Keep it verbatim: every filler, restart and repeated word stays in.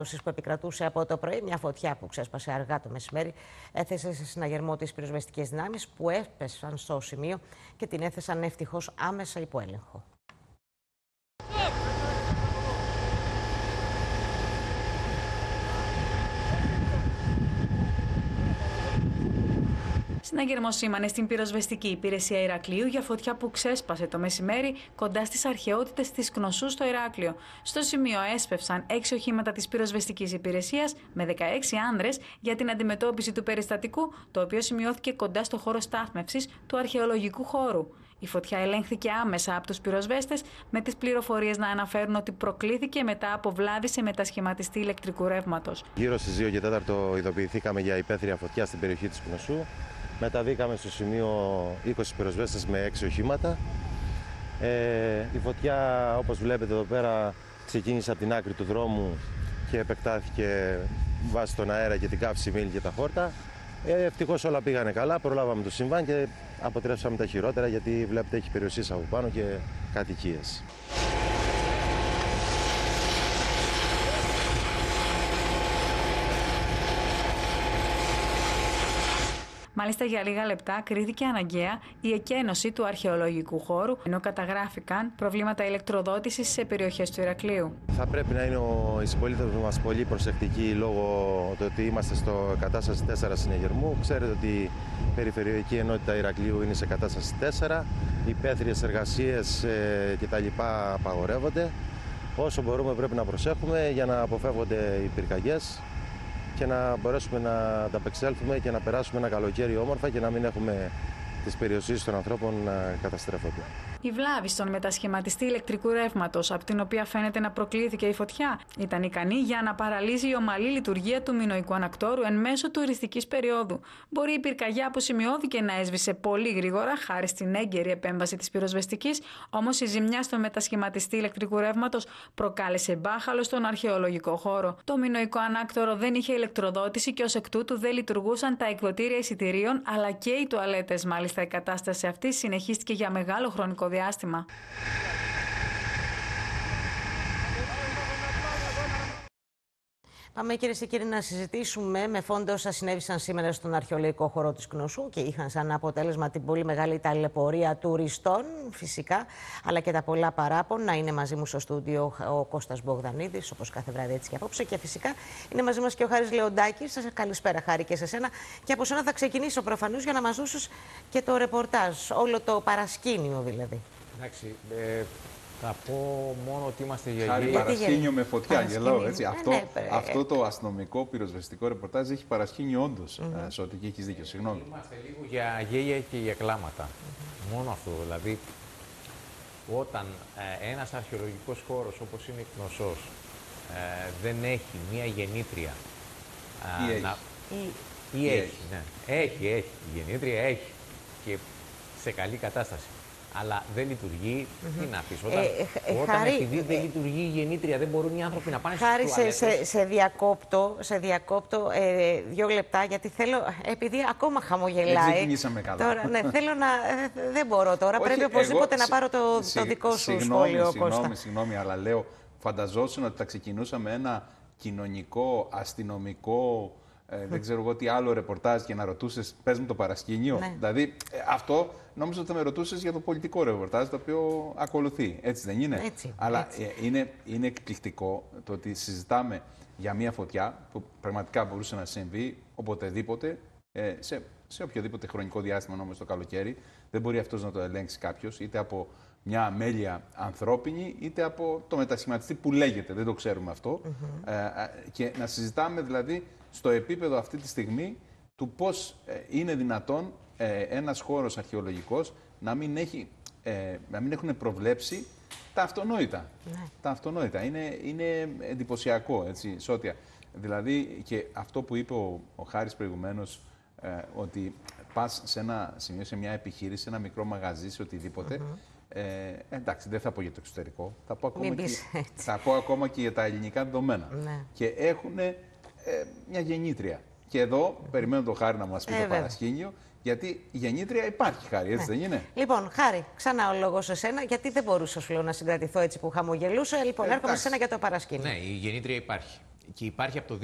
που επικρατούσε από το πρωί, μια φωτιά που ξέσπασε αργά το μεσημέρι, έθεσε σε συναγερμό τις πυροσβεστικές δυνάμεις που έπεσαν στο σημείο και την έθεσαν ευτυχώς άμεσα υπό έλεγχο. Συναγερμός σήμανε στην πυροσβεστική υπηρεσία Ηρακλείου για φωτιά που ξέσπασε το μεσημέρι κοντά στις αρχαιότητες της Κνωσού στο Ηράκλειο. Στο σημείο έσπευσαν έξι οχήματα της πυροσβεστικής υπηρεσίας με δεκαέξι άνδρες για την αντιμετώπιση του περιστατικού, το οποίο σημειώθηκε κοντά στο χώρο στάθμευσης του αρχαιολογικού χώρου. Η φωτιά ελέγχθηκε άμεσα από τους πυροσβέστες, με τις πληροφορίες να αναφέρουν ότι προκλήθηκε μετά από βλάβη σε μετασχηματιστή ηλεκτρικού ρεύματος. Γύρω στις δύο και τέσσερα ειδοποιηθήκαμε για υπαίθρια φωτιά στην περιοχή της Κνωσού. Μεταβήκαμε στο σημείο είκοσι πυροσβέστες με έξι οχήματα. Ε, η φωτιά, όπως βλέπετε εδώ πέρα, ξεκίνησε από την άκρη του δρόμου και επεκτάθηκε βάσει τον αέρα και την καύση μήλ και τα χόρτα. Ε, ευτυχώς όλα πήγανε καλά, προλάβαμε το συμβάν και αποτρέψαμε τα χειρότερα, γιατί βλέπετε έχει περιουσίες από πάνω και κατοικίες. Μάλιστα, για λίγα λεπτά κρίθηκε αναγκαία η εκένωση του αρχαιολογικού χώρου, ενώ καταγράφηκαν προβλήματα ηλεκτροδότησης σε περιοχές του Ηρακλείου. Θα πρέπει να είναι οι συμπολίτες μας πολύ προσεκτικοί λόγω του ότι είμαστε στο κατάσταση τέσσερα συναγερμού. Ξέρετε ότι η περιφερειακή ενότητα Ηρακλείου είναι σε κατάσταση τέσσερα. Οι υπαίθριες εργασίες ε, κτλ. Απαγορεύονται. Όσο μπορούμε πρέπει να προσέχουμε για να αποφεύγονται οι πυρκαγιές και να μπορέσουμε να ανταπεξέλθουμε και να περάσουμε ένα καλοκαίρι όμορφα και να μην έχουμε τις περιουσίες των ανθρώπων να καταστρέφονται. Η βλάβη στον μετασχηματιστή ηλεκτρικού ρεύματος, από την οποία φαίνεται να προκλήθηκε η φωτιά, ήταν ικανή για να παραλύσει η ομαλή λειτουργία του μινοϊκού ανακτόρου εν μέσω τουριστικής περίοδου. Μπορεί η πυρκαγιά που σημειώθηκε να έσβησε πολύ γρήγορα χάρη στην έγκαιρη επέμβαση της πυροσβεστικής, όμως η ζημιά στον μετασχηματιστή ηλεκτρικού ρεύματος προκάλεσε μπάχαλο στον αρχαιολογικό χώρο. Το μινοϊκό ανάκτορο δεν είχε ηλεκτροδότηση και ως εκ τούτου δεν λειτουργούσαν τα εκδοτήρια εισιτηρίων αλλά και οι τουαλέτες. Μάλιστα, η κατάσταση αυτή συνεχίστηκε για μεγάλο χρονικό διάστημα. Πάμε, κυρίες και κύριοι, να συζητήσουμε με φόντο όσα συνέβησαν σήμερα στον αρχαιολογικό χώρο της Κνωσού και είχαν σαν αποτέλεσμα την πολύ μεγάλη ταλαιπωρία τουριστών, φυσικά, αλλά και τα πολλά παράπονα. Είναι μαζί μου στο στούντιο ο Κώστας Μπογδανίδης, όπως κάθε βράδυ έτσι και απόψε, και φυσικά είναι μαζί μας και ο Χάρης Λεοντάκης. Σας καλησπέρα, Χάρη, και σε σένα. Και από σένα θα ξεκινήσω προφανώς για να μας δώσεις και το ρεπορτάζ, όλο το παρασκήνιο δηλαδή. Εντάξει, ε... θα πω μόνο ότι είμαστε για Χάρη υγεία. παρασκήνιο με φωτιά, γελάω, έτσι. Ε, αυτό, ναι, αυτό το αστυνομικό πυροσβεστικό ρεπορτάζ έχει παρασκήνιο όντως, mm-hmm. Σώτη, και έχεις δίκιο, συγγνώμη. Είμαστε λίγο για γέλια και για κλάματα. Mm-hmm. Μόνο αυτό, δηλαδή, όταν ε, ένας αρχαιολογικός χώρος όπως είναι η Κνωσός ε, δεν έχει μία γεννήτρια ή έχει, να... ή... ή έχει, έχει. Ναι. έχει, έχει, η γεννήτρια έχει και σε καλή κατάσταση. Αλλά δεν λειτουργεί, mm-hmm. τι να πεις, όταν, ε, ε, όταν Χάρη, επειδή δεν λειτουργεί η γεννήτρια δεν μπορούν οι άνθρωποι να πάνε στις Χάρη, τουαλέτες. σε, σε, σε διακόπτω, σε διακόπτω ε, δύο λεπτά, γιατί θέλω, επειδή ακόμα χαμογελάει. Δεν ξεκινήσαμε καλά. Τώρα, ναι, θέλω να, ε, δεν μπορώ τώρα, Όχι, πρέπει οπωσδήποτε εγώ, να πάρω το, σι, το δικό σου συγγνώμη, σχόλιο, συγγνώμη, Κώστα. Συγγνώμη, αλλά λέω, φανταζόσουν ότι θα ξεκινούσαμε ένα κοινωνικό, αστυνομικό, Ε, δεν ξέρω εγώ τι άλλο ρεπορτάζ και να ρωτούσες, πες μου το παρασκήνιο. Ναι. Δηλαδή, ε, αυτό νόμιζα ότι θα με ρωτούσες για το πολιτικό ρεπορτάζ, το οποίο ακολουθεί. Έτσι δεν είναι? Έτσι, Αλλά έτσι. Ε, είναι, είναι εκπληκτικό το ότι συζητάμε για μια φωτιά που πραγματικά μπορούσε να συμβεί οποτεδήποτε, ε, σε, σε οποιοδήποτε χρονικό διάστημα, νόμιζα το καλοκαίρι. Δεν μπορεί αυτός να το ελέγξει κάποιος, είτε από μια αμέλεια ανθρώπινη, είτε από το μετασχηματιστή που λέγεται, δεν το ξέρουμε αυτό. Mm-hmm. ε, και να συζητάμε δηλαδή στο επίπεδο αυτή τη στιγμή του πώς ε, είναι δυνατόν ε, ένας χώρος αρχαιολογικός να μην, έχει, ε, να μην έχουν προβλέψει τα αυτονόητα. Ναι. Τα αυτονόητα. Είναι, είναι εντυπωσιακό, έτσι, Σώτια. Δηλαδή, και αυτό που είπε ο, ο Χάρης προηγουμένως, ε, ότι πας σε ένα σημείο, σε μια επιχείρηση, σε ένα μικρό μαγαζί, σε οτιδήποτε, mm-hmm. ε, εντάξει, δεν θα πω για το εξωτερικό, θα πω ακόμα, και, θα πω ακόμα και για τα ελληνικά δεδομένα. Ναι. Και έχουν Ε, μια γεννήτρια. Και εδώ mm. περιμένω το Χάρη να μας πει ε, το βέβαια. παρασκήνιο, γιατί η γεννήτρια υπάρχει, Χάρη, έτσι ναι. δεν είναι? Λοιπόν, Χάρη, ξανά ο λόγος σε σένα, γιατί δεν μπορούσα σου λέω να συγκρατηθώ έτσι που χαμογελούσα. Λοιπόν, ε, έρχομαι σε σένα για το παρασκήνιο. Ναι, η γεννήτρια υπάρχει. Και υπάρχει από το